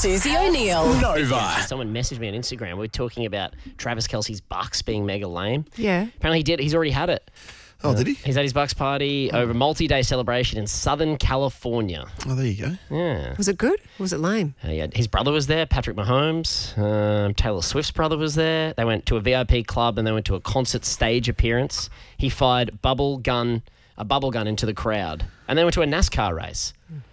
Susie O'Neill. Nova. Someone messaged me on Instagram. We were talking about Travis Kelce's Bucks being mega lame. Yeah. Apparently he did. He's already had it. Oh, did he? He's at his Bucks party over a multi-day celebration in Southern California. Oh, there you go. Yeah. Was it good or was it lame? His brother was there, Patrick Mahomes. Taylor Swift's brother was there. They went to a VIP club and they went to a concert stage appearance. He fired a bubble gun into the crowd. And then went to a NASCAR race.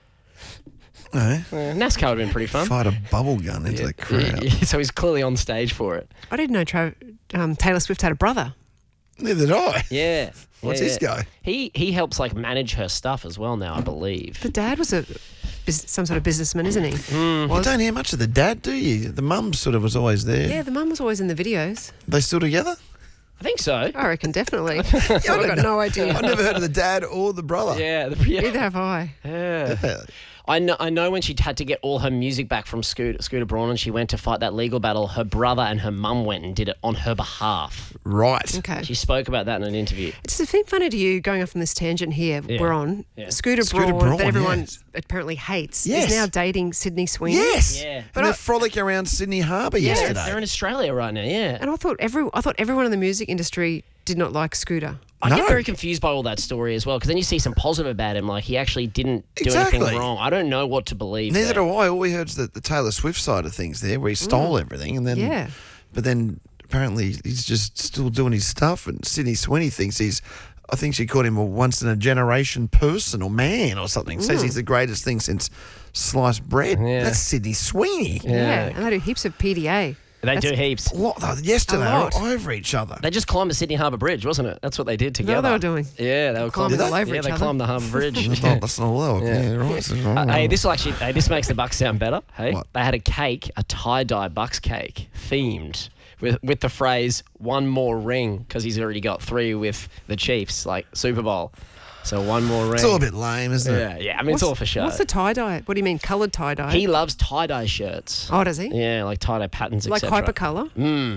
Oh, NASCAR would have been pretty fun. fired a bubble gun into the crowd. So he's clearly on stage for it. I didn't know Taylor Swift had a brother. Neither did I. Yeah. What's his go? He helps manage her stuff as well now, I believe. The dad was some sort of businessman, isn't he? You don't hear much of the dad, do you? The mum sort of was always there. Yeah, the mum was always in the videos. They still together? I think so. I reckon definitely. I've got no idea. I've never heard of the dad or the brother. Yeah. Neither have I. Yeah. I know when she had to get all her music back from Scooter Braun and she went to fight that legal battle, her brother and her mum went and did it on her behalf. Right. Okay. She spoke about that in an interview. Does it seem funny to you going off on this tangent here we're on? Yeah. Scooter Scooter Braun, Braun, that everyone yes. apparently hates, Yes. is now dating Sydney Sweeney. Yes. Yeah. But they're frolicking around Sydney Harbour yesterday. They're in Australia right now, yeah. And I thought everyone in the music industry did not like Scooter. I No. get very confused by all that story as well, because then you see some positive about him, like he actually didn't do Exactly. anything wrong. I don't know what to believe. Neither there. do I. All we heard is the Taylor Swift side of things there, where he stole everything, and then Yeah. But then apparently he's just still doing his stuff. And Sydney Sweeney thinks I think she called him a once in a generation person or man or something. Says he's the greatest thing since sliced bread. Yeah. That's Sydney Sweeney. Yeah. And they do heaps of PDA. They do heaps. Yesterday, A they were lot. over each other. They just climbed the Sydney Harbour Bridge, wasn't it? That's what they did together. What they were doing? Yeah, they were Climbing climbing all over Yeah, each they other. climbed the Harbour Bridge. That's not low. Yeah, right. Hey, this makes the Bucks sound better. Hey, What? they had a cake, a tie-dye Bucks cake, themed with the phrase "one more ring" because he's already got 3 with the Chiefs, like Super Bowl. So one more ring. It's all a bit lame, isn't it? Yeah. I mean, it's all for show. What's the tie-dye? What do you mean, coloured tie-dye? He loves tie-dye shirts. Oh, does he? Yeah, like tie-dye patterns, Like etc. hypercolour?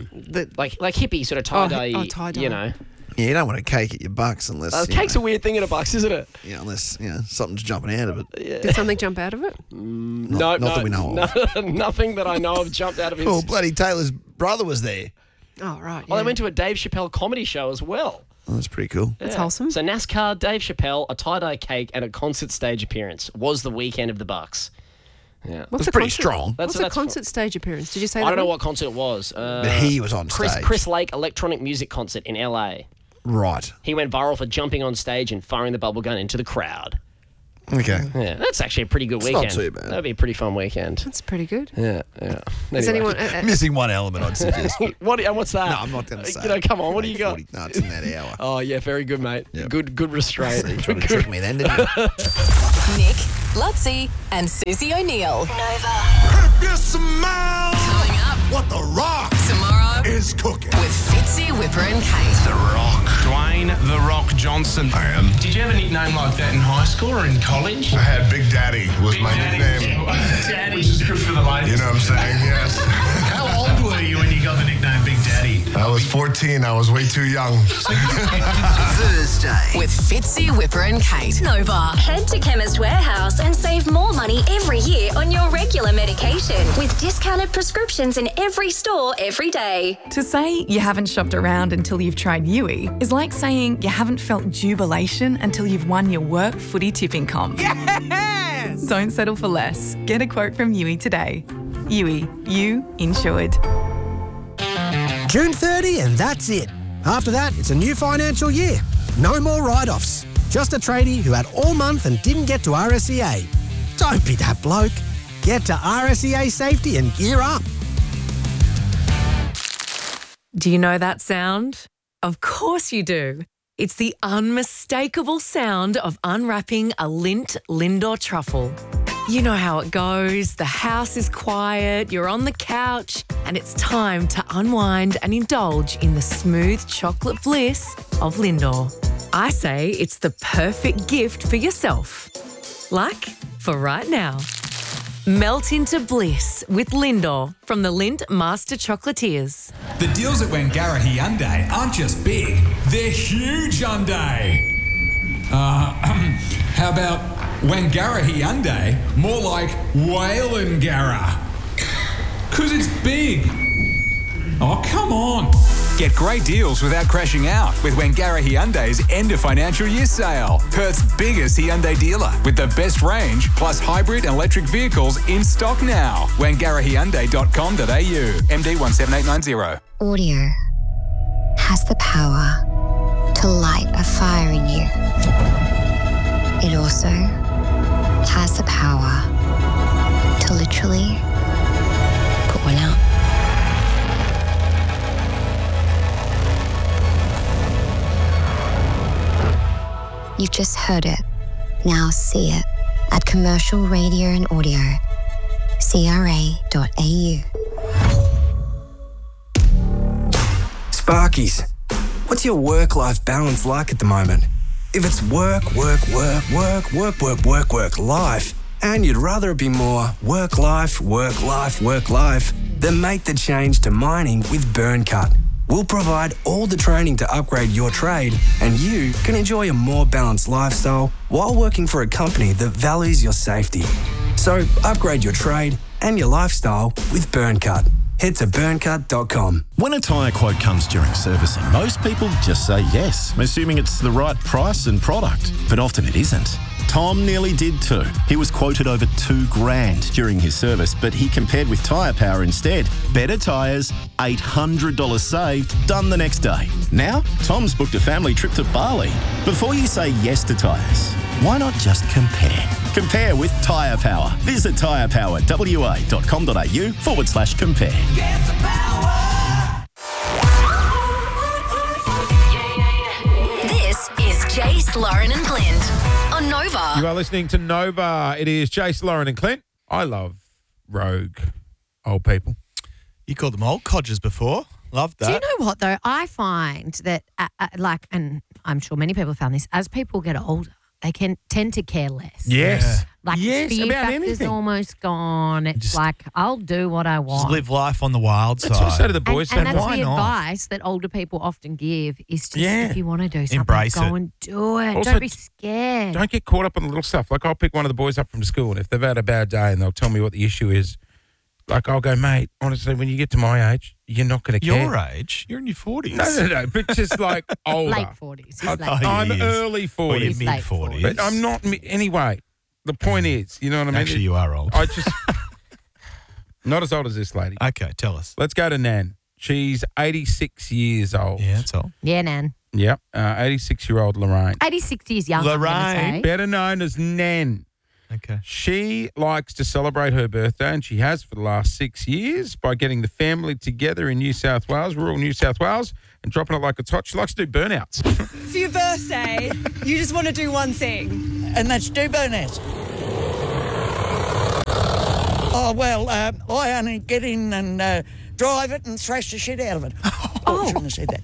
Like hippie sort of tie-dye. tie-dye. You know, Yeah, you don't want a cake at your Bucks unless cake's a weird thing at a Bucks, isn't it? unless something's jumping out of it. Did something jump out of it? No, not that we know of. Nothing that I know of jumped out of his. Oh, bloody Taylor's brother was there. Oh, right. Well, yeah. they went to a Dave Chappelle comedy show as well. Oh, that's pretty cool. That's wholesome. So NASCAR, Dave Chappelle, a tie-dye cake, and a concert stage appearance was the weekend of the Bucks. Yeah. What's It's a pretty concert- strong. What's a That's concert stage appearance? Did you say that? I don't know one? what concert it was. But he was on stage. Chris Lake electronic music concert in LA. Right. He went viral for jumping on stage and firing the bubble gun into the crowd. Okay. Yeah, that's actually a pretty good It's not weekend. too bad. That'd be a pretty fun weekend. That's pretty good. Yeah. Is Anyway. anyone... Missing one element, I'd suggest. And what's that? No, I'm not going to say. Come on, what do you got? 40 nuts in that hour. Oh yeah, very good, mate. Yep. Good restraint. You trying to trick me then, didn't you? Nick, Lutzi, and Susie O'Neill. If you smell Coming up what the Rock tomorrow is cooking. with Fitzy, Whipper, and Kate. The Rock. Dwayne The Rock Johnson. I am. Did you have a nickname like that in high school or in college? I had Big Daddy was my nickname. Daddy. Which is good for the ladies. You know what I'm saying? Yes. How old were you when you got the nickname Big Daddy? I was 14. I was way too young. Thursday with Fitzy, Whipper, and Kate. Nova. Head to Chemist Warehouse and save more money every year on your regular medication with discounted prescriptions in every store every day. To say you haven't shopped around until you've tried Yui is like saying you haven't felt jubilation until you've won your work footy tipping comp. Yes! Don't settle for less. Get a quote from Yui today. Yui, you insured. June 30 and that's it. After that, it's a new financial year. No more write-offs. Just a tradie who had all month and didn't get to RSEA. Don't be that bloke. Get to RSEA Safety and gear up. Do you know that sound? Of course you do. It's the unmistakable sound of unwrapping a Lindt Lindor truffle. You know how it goes. The house is quiet, you're on the couch, and it's time to unwind and indulge in the smooth chocolate bliss of Lindor. I say it's the perfect gift for yourself. Like for right now. Melt into bliss with Lindor from the Lindt Master Chocolatiers. The deals at Wangara Hyundai aren't just big, they're huge Hyundai. How about Wangara Hyundai? More like Whalengara. Because it's big. Oh, come on. Get great deals without crashing out with Wangara Hyundai's end of financial year sale. Perth's biggest Hyundai dealer with the best range plus hybrid and electric vehicles in stock now. WangaraHyundai.com.au. MD 17890. Audio has the power to light a fire in you. It also has the power to literally put one out. You've just heard it. Now see it at Commercial Radio and Audio, CRA.au. Sparkies, what's your work-life balance like at the moment? If it's work, life, and you'd rather it be more work, life, then make the change to mining with BurnCut. We'll provide all the training to upgrade your trade, and you can enjoy a more balanced lifestyle while working for a company that values your safety. So upgrade your trade and your lifestyle with BurnCut. Head to burncut.com. When a tyre quote comes during servicing, most people just say yes, assuming it's the right price and product. But often it isn't. Tom nearly did too. He was quoted over $2,000 during his service, but he compared with Tyre Power instead. Better tyres, $800 saved, done the next day. Now, Tom's booked a family trip to Bali. Before you say yes to tyres, why not just compare? Compare with Tyre Power. Visit tyrepowerwa.com.au/compare. This is Jace, Lauren and Clint on Nova. You are listening to Nova. It is Jace, Lauren and Clint. I love rogue old people. You called them old codgers before. Love that. Do you know what, though? I find that, and I'm sure many people have found this, as people get older, they can tend to care less. Yes. Like, yes, fear about factor's anything. almost gone. It's Just- like, I'll do what I want. Just live life on the wild That's what I side. say to the boys. And that's why the not? advice that older people often give is just, Yeah. if you want to do something, Embrace go it. and do it. Also, Don't be scared. Don't get caught up on the little stuff. Like, I'll pick one of the boys up from school, and if they've had a bad day and they'll tell me what the issue is, like, I'll go, mate, honestly, when you get to my age, you're not going to care. Your age? You're in your 40s. No, but just like older. Late 40s. He's late. I'm he is. early 40s. Well, you're He's late mid-40s. But I'm not. Anyway, the point is, you know what I mean? Actually, you are old. I just. Not as old as this lady. Okay, tell us. Let's go to Nan. She's 86 years old. Yeah, that's all. Yeah, Nan. Yep. 86-year-old Lorraine. 86 years young. I'm gonna Lorraine. say. Better known as Nan. Okay. She likes to celebrate her birthday, and she has for the last 6 years, by getting the family together in New South Wales, rural New South Wales, and dropping it like it's hot. She likes to do burnouts. For your birthday, you just want to do one thing. And that's do burnouts. Oh, well, I only get in and drive it and thrash the shit out of it. Oh, I shouldn't have said that.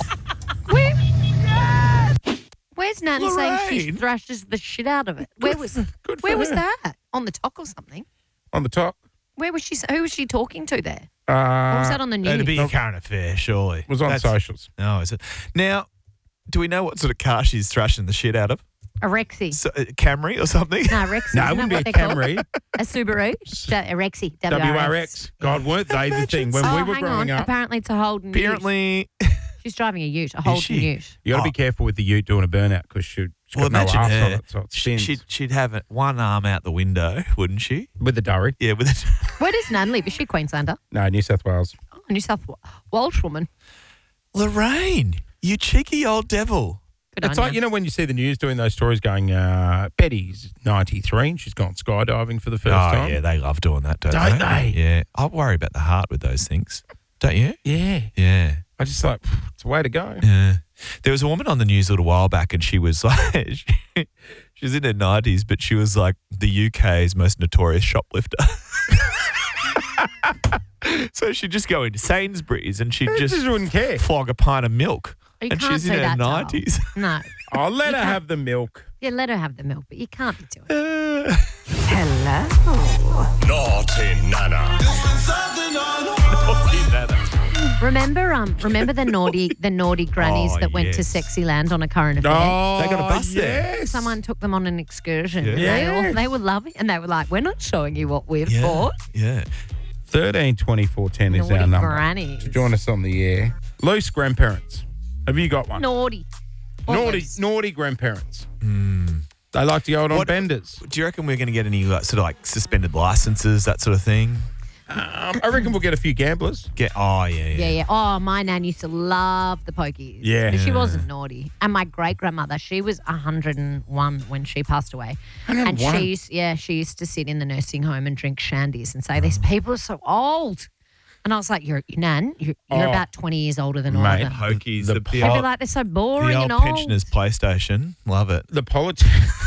Where's Nan saying she thrashes the shit out of it? Where was that? On the talk or something? On the top. Where was she? Who was she talking to there? Or was that on the news? It'd be a current affair, surely. It was on socials. No, is it? Now, do we know what sort of car she's thrashing the shit out of? A Rexy. So, Camry or something? No, Rexy. No, it Isn't wouldn't that be a what they're Camry. called? A Subaru. A Rexy. WRX. God, weren't they the thing when we were hang growing on. up? Apparently it's a Holden Apparently. She's driving a ute, a Holden she? ute. You got to be careful with the ute doing a burnout because she's Well, got no imagine arse her. on it, so it spins. She'd have one arm out the window, wouldn't she? With the durry. Yeah, with it. Where does Nan live? Is she Queenslander? No, New South Wales. Oh, New South Welsh woman. Lorraine, you cheeky old devil. Good It's on like, ya. you know, when you see the news doing those stories going, Betty's 93 and she's gone skydiving for the first time. Yeah, they love doing that, don't Don't they? they? Yeah. I worry about the heart with those things. Don't you? Yeah. Yeah. I just like, it's a way to go. Yeah. There was a woman on the news a little while back and she was like, she was in her 90s, but she was like the UK's most notorious shoplifter. So she'd just go into Sainsbury's and she'd just wouldn't care. Flog a pint of milk. You And can't she's do in her that, Dale. 90s. No. I'll let You her can't- have the milk. Yeah, let her have the milk, but you can't be doing it. Hello. Naughty Nana. Remember the naughty grannies Oh, that went to yes. Sexy Land on a current affair? Oh, They got a bus there. yes. Someone took them on an excursion. Yeah. And they were loving, and they were like, "We're not showing you what we've bought." Yeah. 13 24 10 is Naughty our number. grannies. To join us on the air. Loose grandparents. Have you got one? Naughty. Naughty grandparents. They like to go out on benders. Do you reckon we're going to get any sort of like suspended licenses, that sort of thing? I reckon we'll get a few gamblers. Yeah. Oh, my nan used to love the pokies. Yeah. But she wasn't naughty. And my great-grandmother, she was 101 when she passed away. 101? And she used to sit in the nursing home and drink shandies and say, these people are so old. And I was like, you're about 20 years older than all of them. Pokies. The The, They'd be like, they're so boring the and old old. pensioners PlayStation. Love it. The politics.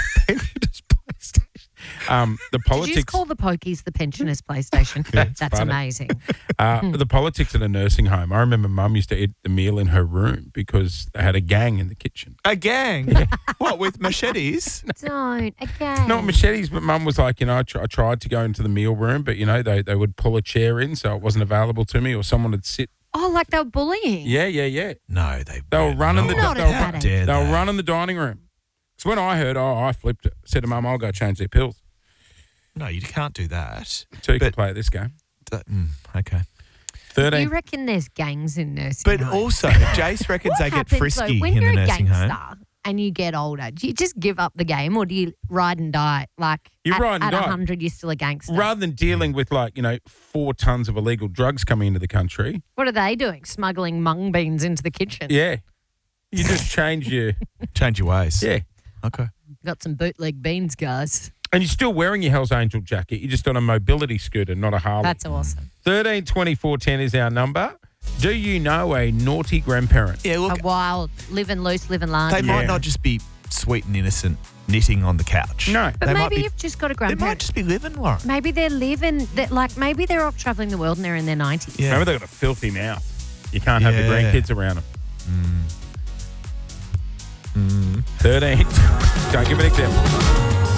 The Did you politics. just call the pokies the pensioners' PlayStation? That's funny. amazing. The politics in a nursing home. I remember Mum used to eat the meal in her room because they had a gang in the kitchen. A gang? What, with machetes? Don't, again. Not machetes, but Mum was like, I tried to go into the meal room, but, they would pull a chair in so it wasn't available to me, or someone would sit. Oh, like they were bullying. Yeah. No, They were running Not as bad. they were running the dining room. So when I heard, I flipped it. Said to Mum, I'll go change their pills. No, you can't do that. So you can play this game. Okay. 13. You reckon there's gangs in nursing But homes? also, Jace reckons What they get happens, frisky though, when in you're the a nursing gangster home. and you get older, do you just give up the game, or do you ride and die? Like You at, ride and at die. 100, you're still a gangster. Rather than dealing with 4 tons of illegal drugs coming into the country, What are they doing? Smuggling mung beans into the kitchen. yeah, you just change your ways. Yeah. Okay. Got some bootleg beans, guys. And you're still wearing your Hell's Angel jacket. You're just on a mobility scooter, not a Harley. That's awesome. 13 24 10 is our number. Do you know a naughty grandparent? Yeah, look, A wild, living loose, living large. they might not just be sweet and innocent knitting on the couch. No. But They might maybe be- you've just got a They might grandparent. just be living, Lauren. Maybe they're living, maybe they're off travelling the world and they're in their 90s. Yeah. Maybe they've got a filthy mouth. You can't have the Yeah. grandkids around them. 13. Don't give an example.